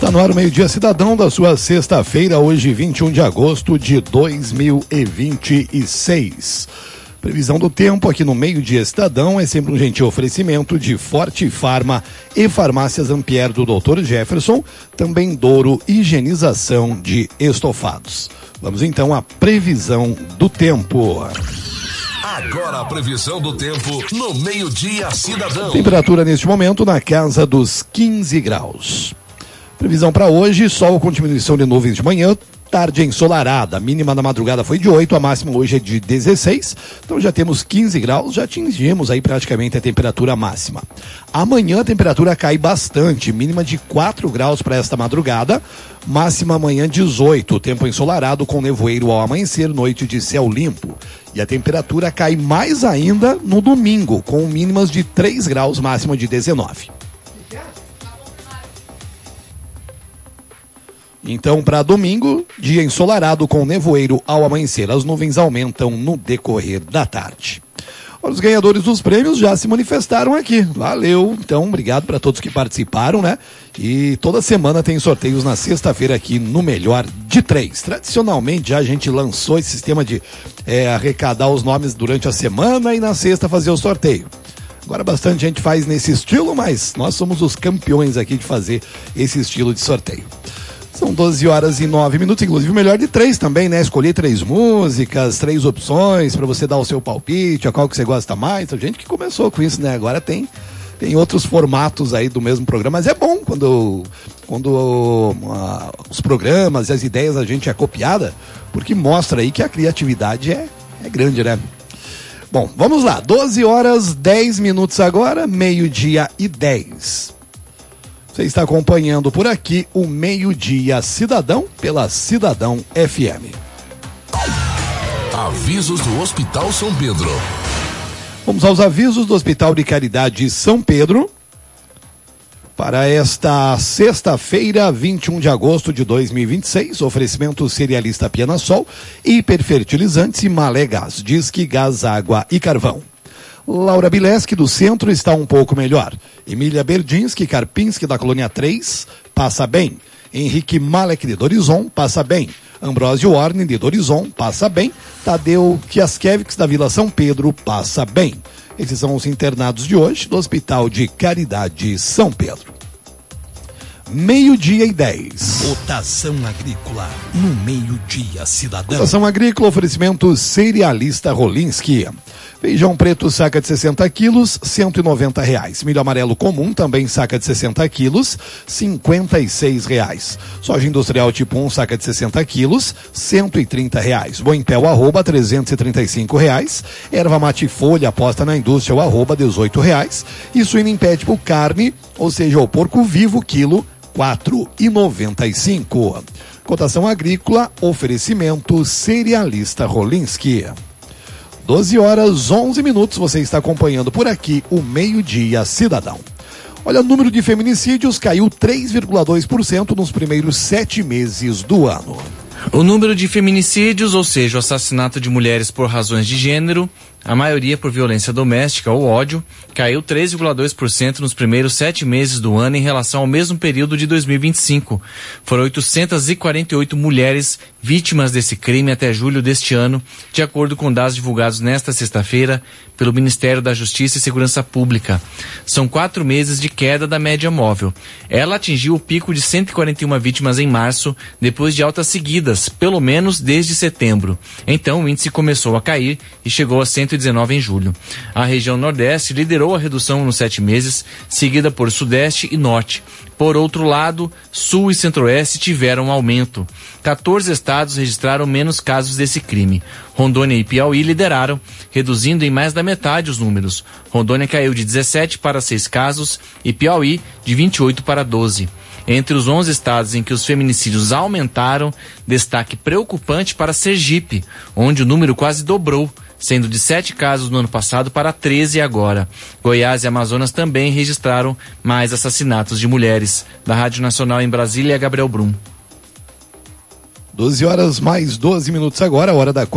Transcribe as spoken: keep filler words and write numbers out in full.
Está no ar o Meio-Dia Cidadão da sua sexta-feira, hoje vinte e um de agosto de dois mil e vinte e seis. Previsão do tempo aqui no Meio-Dia Cidadão é sempre um gentil oferecimento de Forte Farma e Farmácias Ampierre do doutor Jefferson, também Douro Higienização de Estofados. Vamos então à previsão do tempo. Agora a previsão do tempo no Meio-Dia Cidadão. Temperatura neste momento na casa dos quinze graus. Previsão para hoje, sol com diminuição de nuvens de manhã, tarde ensolarada. A mínima na madrugada foi de oito, a máxima hoje é de dezesseis. Então já temos quinze graus, já atingimos aí praticamente a temperatura máxima. Amanhã a temperatura cai bastante, mínima de quatro graus para esta madrugada, máxima amanhã dezoito, tempo ensolarado com nevoeiro ao amanhecer, noite de céu limpo. E a temperatura cai mais ainda no domingo, com mínimas de três graus, máxima de dezenove. Então, para domingo, dia ensolarado com nevoeiro ao amanhecer. As nuvens aumentam no decorrer da tarde. Os ganhadores dos prêmios já se manifestaram aqui. Valeu. Então, obrigado para todos que participaram, né? E toda semana tem sorteios na sexta-feira aqui no Melhor de Três. Tradicionalmente, já a gente lançou esse sistema de é, arrecadar os nomes durante a semana e na sexta fazer o sorteio. Agora bastante gente faz nesse estilo, mas nós somos os campeões aqui de fazer esse estilo de sorteio. São doze horas e nove minutos, inclusive o melhor de três também, né? Escolher três músicas, três opções para você dar o seu palpite, a qual que você gosta mais. Tem gente que começou com isso, né? Agora tem, tem outros formatos aí do mesmo programa, mas é bom quando, quando uh, os programas e as ideias da gente é copiada, porque mostra aí que a criatividade é, é grande, né? Bom, vamos lá, doze horas, dez minutos agora, meio-dia e dez. Você está acompanhando por aqui o Meio-Dia Cidadão pela Cidadão F M. Avisos do Hospital São Pedro. Vamos aos avisos do Hospital de Caridade São Pedro para esta sexta-feira, vinte e um de agosto de dois mil e vinte e seis. Oferecimento cerealista Pianasol, hiperfertilizantes e Malé Gás, Disque Gás, Água e Carvão. Laura Bileski, do centro, está um pouco melhor. Emília Berdinski, Karpinski, da Colônia três, passa bem. Henrique Malek, de Dorizon, passa bem. Ambrósio Orne, de Dorizon, passa bem. Tadeu Kiaskevix, da Vila São Pedro, passa bem. Esses são os internados de hoje do Hospital de Caridade São Pedro. Meio-dia e dez. Cotação agrícola no Meio-Dia Cidadão. Cotação agrícola, oferecimento cerealista Rolinski. Feijão preto, saca de sessenta quilos, cento e noventa reais. Milho amarelo comum, também saca de sessenta quilos, cinquenta e seis reais. Soja industrial tipo um, saca de sessenta quilos, cento e trinta reais. Boi em pé, o arroba, trezentos e trinta e cinco reais. Erva mate folha, aposta na indústria, o arroba, dezoito reais. E suíno em pé tipo carne, ou seja, o porco vivo, quilo, quatro e noventa e cinco. Cotação agrícola, oferecimento cerealista Rolinski. doze horas, onze minutos, você está acompanhando por aqui o Meio-Dia Cidadão. Olha, o número de feminicídios caiu três vírgula dois por cento nos primeiros sete meses do ano. O número de feminicídios, ou seja, o assassinato de mulheres por razões de gênero, a maioria por violência doméstica ou ódio, caiu três vírgula dois por cento nos primeiros sete meses do ano em relação ao mesmo período de dois mil e vinte e cinco. Foram oitocentas e quarenta e oito mulheres vítimas desse crime até julho deste ano, de acordo com dados divulgados nesta sexta-feira pelo Ministério da Justiça e Segurança Pública. São quatro meses de queda da média móvel. Ela atingiu o pico de cento e quarenta e uma vítimas em março, depois de altas seguidas, pelo menos desde setembro. Então o índice começou a cair e chegou a cento e dezenove em julho. A região Nordeste liderou a redução nos sete meses, seguida por Sudeste e Norte. Por outro lado, Sul e Centro-Oeste tiveram um aumento. quatorze estados registraram menos casos desse crime. Rondônia e Piauí lideraram, reduzindo em mais da metade os números. Rondônia caiu de dezessete para seis casos e Piauí de vinte e oito para doze. Entre os onze estados em que os feminicídios aumentaram, destaque preocupante para Sergipe, onde o número quase dobrou, sendo de sete casos no ano passado para treze agora. Goiás e Amazonas também registraram mais assassinatos de mulheres. Da Rádio Nacional em Brasília, Gabriel Brum. doze horas mais doze minutos agora, a hora da